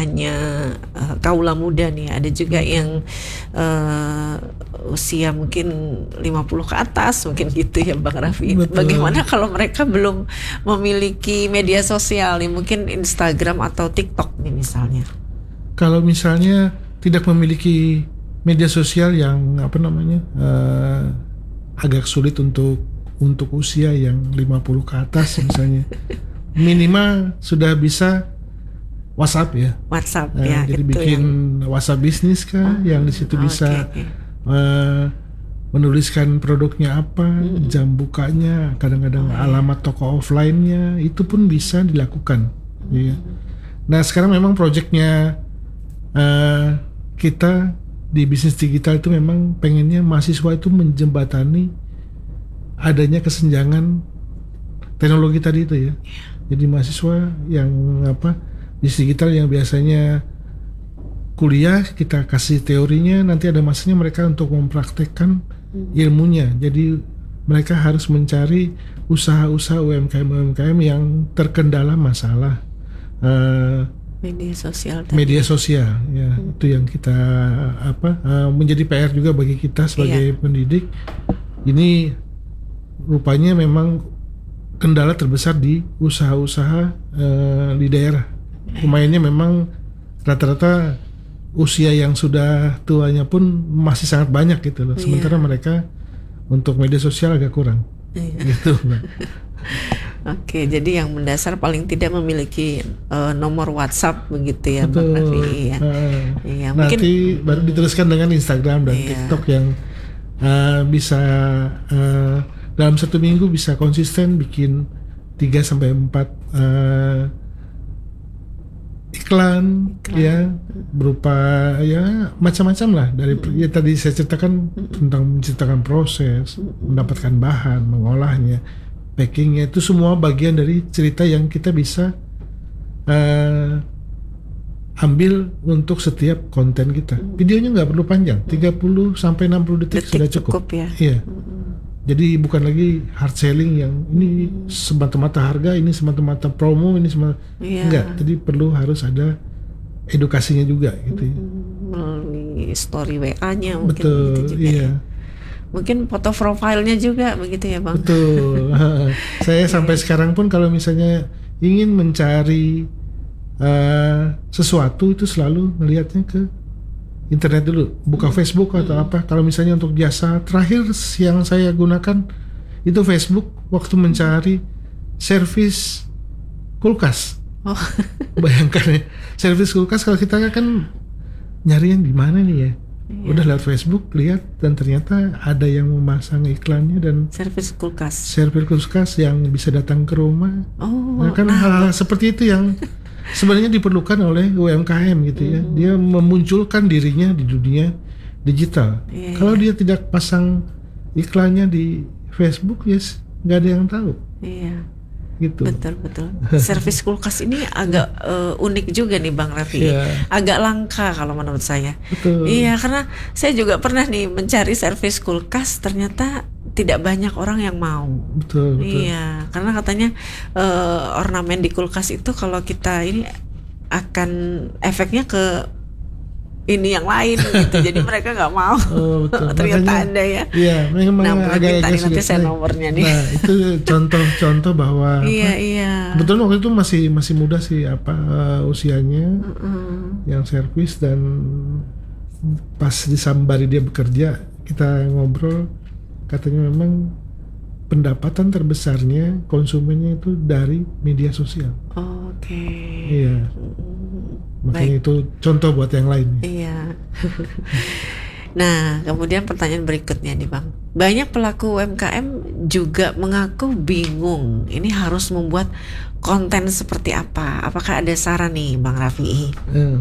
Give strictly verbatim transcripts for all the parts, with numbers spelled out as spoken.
hanya uh, kaula muda nih, ada juga yang uh, usia mungkin lima puluh ke atas mungkin gitu ya Bang Raffi. Betul. Bagaimana kalau mereka belum memiliki media sosial nih, mungkin Instagram atau TikTok nih misalnya? Kalau misalnya tidak memiliki media sosial yang apa namanya uh, agak sulit untuk untuk usia yang lima puluh ke atas misalnya, minimal sudah bisa WhatsApp ya. WhatsApp uh, ya. Jadi itu bikin yang... WhatsApp bisnis kah, oh, yang di situ okay, bisa okay. Uh, menuliskan produknya apa, mm-hmm. jam bukanya, kadang-kadang oh, alamat ya. Toko offline-nya, itu pun bisa dilakukan. Mm-hmm. Ya. Nah sekarang memang proyeknya uh, kita di bisnis digital itu memang pengennya mahasiswa itu menjembatani adanya kesenjangan teknologi tadi itu ya. Jadi mahasiswa yang apa bisnis digital yang biasanya kuliah kita kasih teorinya, nanti ada masanya mereka untuk mempraktekkan ilmunya. Jadi mereka harus mencari usaha-usaha U M K M U M K M yang terkendala masalah uh, media sosial tadi. Media sosial ya, hmm. itu yang kita apa uh, menjadi P R juga bagi kita sebagai iya. pendidik. Ini rupanya memang kendala terbesar di usaha-usaha uh, di daerah. Pemainnya memang rata-rata usia yang sudah tuanya pun masih sangat banyak gitu loh. Sementara iya. mereka untuk media sosial agak kurang. Iya. Gitu. Oke, jadi yang mendasar paling tidak memiliki uh, nomor WhatsApp begitu ya, Bang Raffi. Ya. Uh, iya, nanti mungkin, baru diteruskan dengan Instagram dan iya. TikTok yang uh, bisa uh, dalam satu minggu bisa konsisten bikin tiga sampai empat uh, iklan, iklan ya berupa ya macam-macam lah dari hmm. ya tadi saya ceritakan hmm. tentang menceritakan proses, hmm. mendapatkan bahan, mengolahnya, packingnya, itu semua bagian dari cerita yang kita bisa uh, ambil untuk setiap konten kita. Videonya nggak perlu panjang, tiga puluh sampai enam puluh detik, detik sudah cukup. cukup ya. Iya. Jadi bukan lagi hard selling yang ini semata-mata harga, ini semata-mata promo, ini semata yeah. enggak. Jadi perlu harus ada edukasinya juga gitu ya. Melalui story W A-nya mungkin. Betul, gitu juga iya. Ya. Mungkin foto profilnya juga begitu ya Bang. Betul. Saya sampai sekarang pun kalau misalnya ingin mencari uh, sesuatu itu selalu melihatnya ke internet dulu, buka hmm. Facebook atau hmm. apa. Kalau misalnya untuk jasa terakhir yang saya gunakan itu Facebook waktu mencari servis kulkas. Oh. Bayangkan ya, servis kulkas kalau kita kan nyari yang di mana nih ya. Iya. Udah lewat Facebook lihat dan ternyata ada yang memasang iklannya dan servis kulkas. Servis kulkas yang bisa datang ke rumah. Oh. Nah, kan nah. hal-hal seperti itu yang sebenarnya diperlukan oleh U M K M gitu ya. Mm-hmm. Dia memunculkan dirinya di dunia digital. Yeah, Kalau yeah. dia tidak pasang iklannya di Facebook, yes, nggak ada yang tahu. Iya. Gitu. Betul betul. Servis kulkas ini agak uh, unik juga nih Bang Raffi. Yeah. Agak langka kalau menurut saya. Betul. Iya, karena saya juga pernah nih mencari servis kulkas, ternyata tidak banyak orang yang mau. Betul, betul. Iya, karena katanya uh, ornamen di kulkas itu kalau kita ini akan efeknya ke ini yang lain gitu. Jadi mereka nggak mau. Oh, betul. Ternyata makanya, ada ya. Iya, memang nah, agak tadi nanti saya nomornya nih. Nah, itu contoh-contoh bahwa iya, apa, iya. Betul waktu itu masih masih muda sih apa uh, usianya uh-uh. yang servis, dan pas disambari dia bekerja, kita ngobrol, katanya memang pendapatan terbesarnya konsumennya itu dari media sosial. Oh, oke. Okay. Iya. Makanya baik. Itu contoh buat yang lain. Iya. Nah, kemudian pertanyaan berikutnya nih Bang. Banyak pelaku U M K M juga mengaku bingung. Ini harus membuat konten seperti apa? Apakah ada saran nih Bang Raffi? Ya.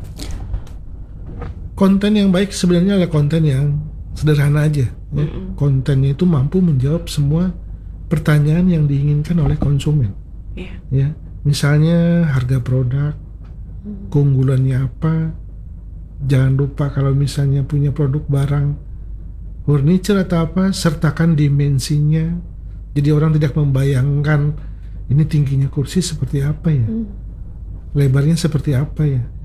Konten yang baik sebenarnya adalah konten yang sederhana aja. Ya. Mm-hmm. Kontennya itu mampu menjawab semua pertanyaan yang diinginkan oleh konsumen. Yeah. Ya, misalnya harga produk, keunggulannya apa. Jangan lupa kalau misalnya punya produk barang furniture atau apa, sertakan dimensinya. Jadi orang tidak membayangkan ini tingginya kursi seperti apa ya, lebarnya seperti apa ya.